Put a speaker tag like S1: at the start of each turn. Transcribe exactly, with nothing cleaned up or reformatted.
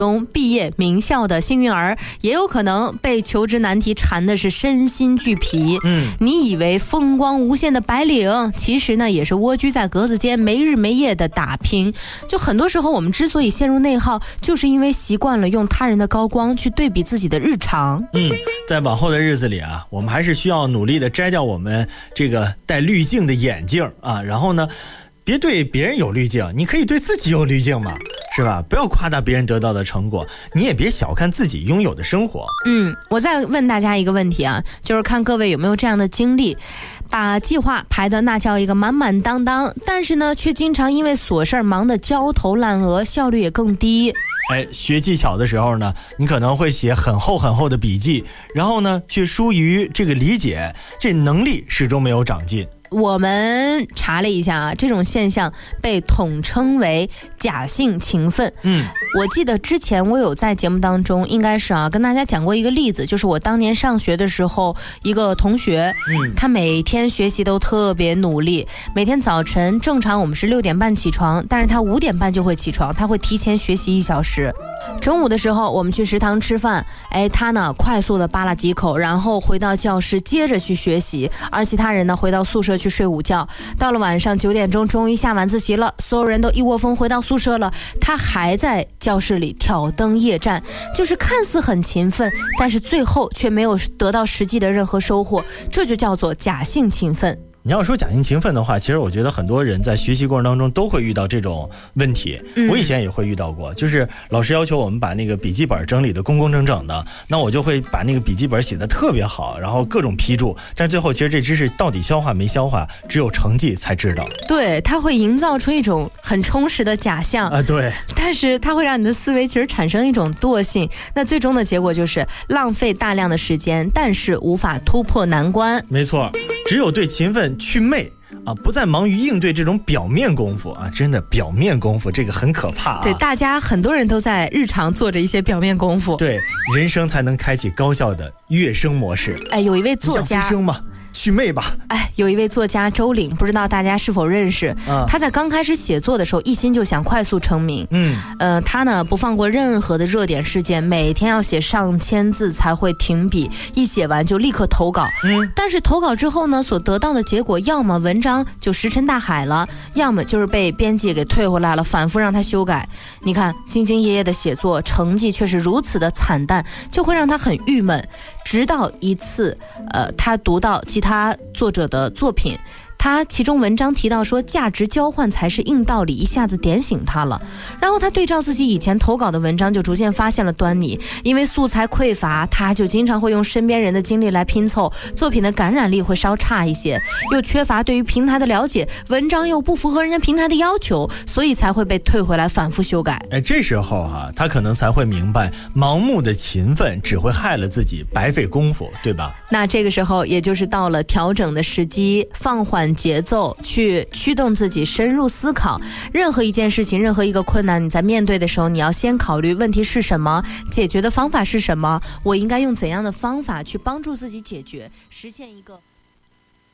S1: 中毕业名校的幸运儿，也有可能被求职难题缠的是身心俱疲。嗯，你以为风光无限的白领，其实呢也是蜗居在格子间没日没夜的打拼。就很多时候我们之所以陷入内耗，就是因为习惯了用他人的高光去对比自己的日常。
S2: 嗯，在往后的日子里啊，我们还是需要努力的摘掉我们这个带滤镜的眼镜啊，然后呢别对别人有滤镜，你可以对自己有滤镜嘛，是吧？不要夸大别人得到的成果，你也别小看自己拥有的生活。
S1: 嗯，我再问大家一个问题啊，就是看各位有没有这样的经历，把计划排的那叫一个满满当当，但是呢却经常因为琐事忙得焦头烂额，效率也更低。
S2: 哎，学技巧的时候呢，你可能会写很厚很厚的笔记，然后呢却疏于这个理解，这能力始终没有长进。
S1: 我们查了一下啊，这种现象被统称为假性勤奋。嗯，我记得之前我有在节目当中应该是啊跟大家讲过一个例子，就是我当年上学的时候，一个同学，嗯，他每天学习都特别努力，每天早晨正常我们是六点半起床，但是他五点半就会起床，他会提前学习一小时。中午的时候我们去食堂吃饭，哎，他呢快速的扒拉几口，然后回到教室接着去学习，而其他人呢回到宿舍去睡午觉。到了晚上九点钟，终于下晚自习了，所有人都一窝蜂回到宿舍了，他还在教室里挑灯夜战，就是看似很勤奋，但是最后却没有得到实际的任何收获，这就叫做假性勤奋。
S2: 你要说假性勤奋的话，其实我觉得很多人在学习过程当中都会遇到这种问题。嗯、我以前也会遇到过，就是老师要求我们把那个笔记本整理的工工整整的，那我就会把那个笔记本写得特别好，然后各种批注，但最后其实这知识到底消化没消化，只有成绩才知道。
S1: 对，它会营造出一种很充实的假象
S2: 啊，对。
S1: 但是它会让你的思维其实产生一种惰性，那最终的结果就是浪费大量的时间，但是无法突破难关。
S2: 没错。只有对勤奋去魅啊，不再忙于应对这种表面功夫啊，真的表面功夫这个很可怕啊。
S1: 对，大家很多人都在日常做着一些表面功夫，
S2: 对，人生才能开启高效的跃升模式。
S1: 哎，有一位作家，
S2: 你想飞升吗？去魅吧。
S1: 哎，有一位作家周岭，不知道大家是否认识、啊、他在刚开始写作的时候一心就想快速成名。嗯，呃，他呢不放过任何的热点事件，每天要写上千字才会停笔，一写完就立刻投稿。嗯，但是投稿之后呢，所得到的结果要么文章就石沉大海了，要么就是被编辑给退回来了，反复让他修改。你看兢兢业业的写作，成绩却是如此的惨淡，就会让他很郁闷。直到一次呃，他读到其他作者的作品，他其中文章提到说价值交换才是硬道理，一下子点醒他了。然后他对照自己以前投稿的文章，就逐渐发现了端倪。因为素材匮乏，他就经常会用身边人的经历来拼凑，作品的感染力会稍差一些，又缺乏对于平台的了解，文章又不符合人家平台的要求，所以才会被退回来反复修改。
S2: 哎，这时候啊，他可能才会明白，盲目的勤奋只会害了自己，白费功夫，对吧？
S1: 那这个时候也就是到了调整的时机，放缓节奏，去驱动自己深入思考。任何一件事情，任何一个困难，你在面对的时候，你要先考虑问题是什么，解决的方法是什么，我应该用怎样的方法去帮助自己解决，实现一个